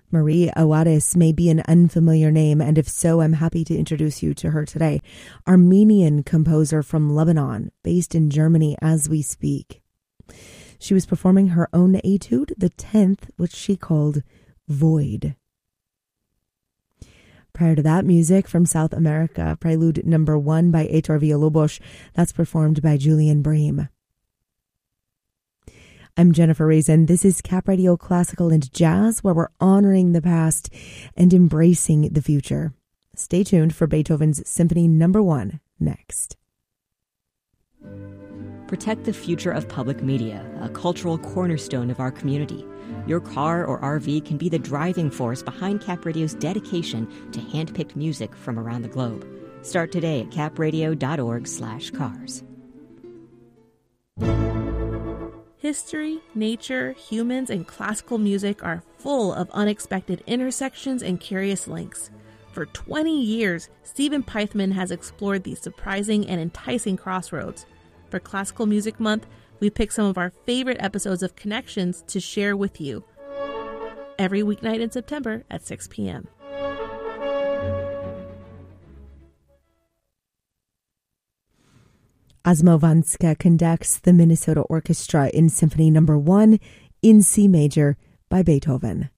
Marie Awadis may be an unfamiliar name, and if so, I'm happy to introduce you to her today. Armenian composer from Lebanon, based in Germany as we speak. She was performing her own etude, the 10th, which she called Void. Prior to that, music from South America, Prelude No. 1 by Heitor Villa-Lobos. That's performed by Julian Bream. I'm Jennifer Raisin. This is Cap Radio Classical and Jazz, where we're honoring the past and embracing the future. Stay tuned for Beethoven's Symphony No. 1 next. Protect the future of public media, a cultural cornerstone of our community. Your car or RV can be the driving force behind Cap Radio's dedication to hand-picked music from around the globe. Start today at capradio.org/cars. History, nature, humans, and classical music are full of unexpected intersections and curious links. For 20 years, Stephen Pythman has explored these surprising and enticing crossroads. For Classical Music Month, we pick some of our favorite episodes of Connections to share with you. Every weeknight in September at 6 p.m. Asmo Vanska conducts the Minnesota Orchestra in Symphony No. 1 in C major by Beethoven.